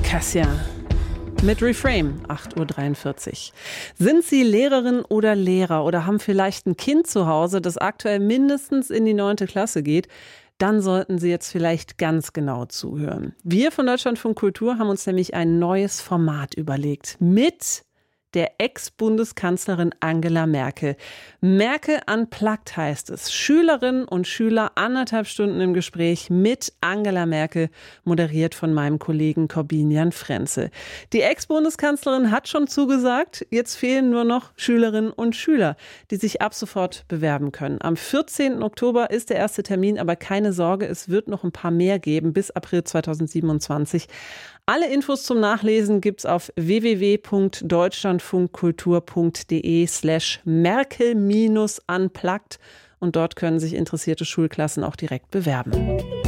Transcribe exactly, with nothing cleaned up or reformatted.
Cassian mit Reframe, acht Uhr dreiundvierzig. Sind Sie Lehrerin oder Lehrer oder haben vielleicht ein Kind zu Hause, das aktuell mindestens in die neunte Klasse geht? Dann sollten Sie jetzt vielleicht ganz genau zuhören. Wir von Deutschlandfunk Kultur haben uns nämlich ein neues Format überlegt mit der Ex-Bundeskanzlerin Angela Merkel. Merkel Unplugged heißt es. Schülerinnen und Schüler anderthalb Stunden im Gespräch mit Angela Merkel, moderiert von meinem Kollegen Corbinian Frenzel. Die Ex-Bundeskanzlerin hat schon zugesagt, jetzt fehlen nur noch Schülerinnen und Schüler, die sich ab sofort bewerben können. Am vierzehnten Oktober ist der erste Termin, aber keine Sorge, es wird noch ein paar mehr geben bis April zweitausendsiebenundzwanzig. Alle Infos zum Nachlesen gibt's auf w w w punkt deutschlandfunkkultur punkt d e slash Merkel minus unplugged und dort können sich interessierte Schulklassen auch direkt bewerben.